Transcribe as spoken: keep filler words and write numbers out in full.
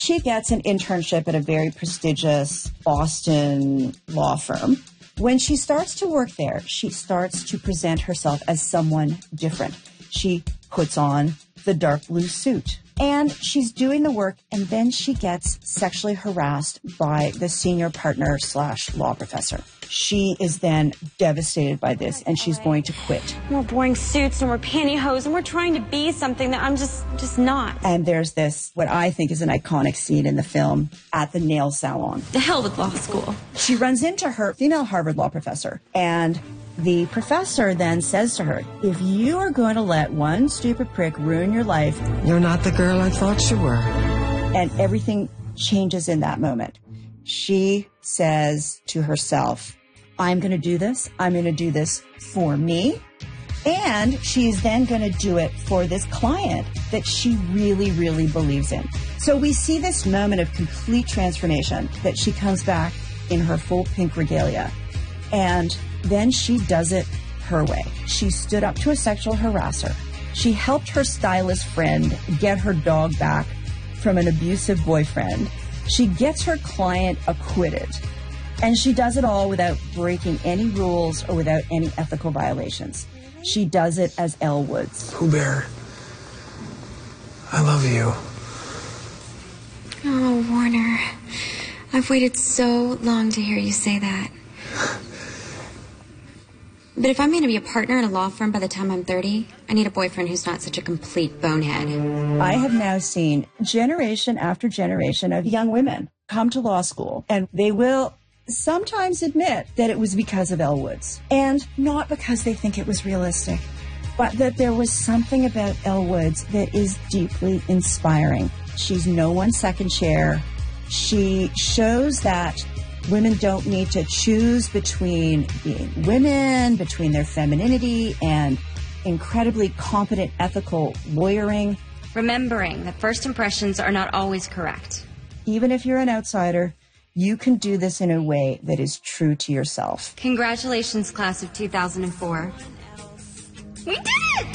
She gets an internship at a very prestigious Boston law firm. When she starts to work there, she starts to present herself as someone different. She puts on the dark blue suit. And she's doing the work, and then she gets sexually harassed by the senior partner slash law professor. She is then devastated by this, and she's going to quit. More boring suits and more pantyhose, and we're trying to be something that I'm just, just not. And there's this, what I think is an iconic scene in the film, at the nail salon. The hell with law school. She runs into her female Harvard law professor, and the professor then says to her, if you are going to let one stupid prick ruin your life, you're not the girl I thought you were. And everything changes in that moment. She says to herself, I'm going to do this. I'm going to do this for me. And she's then going to do it for this client that she really, really believes in. So we see this moment of complete transformation, that she comes back in her full pink regalia. And then she does it her way. She stood up to a sexual harasser. She helped her stylist friend get her dog back from an abusive boyfriend. She gets her client acquitted. And she does it all without breaking any rules or without any ethical violations. She does it as Elle Woods. Pooh Bear, I love you. Oh, Warner, I've waited so long to hear you say that. But if I'm going to be a partner in a law firm by the time I'm thirty, I need a boyfriend who's not such a complete bonehead. I have now seen generation after generation of young women come to law school, and they will sometimes admit that it was because of Elle Woods. And not because they think it was realistic, but that there was something about Elle Woods that is deeply inspiring. She's no one's second chair. She shows that women don't need to choose between being women, between their femininity, and incredibly competent, ethical lawyering. Remembering that first impressions are not always correct. Even if you're an outsider, you can do this in a way that is true to yourself. Congratulations, class of two thousand four. We did it!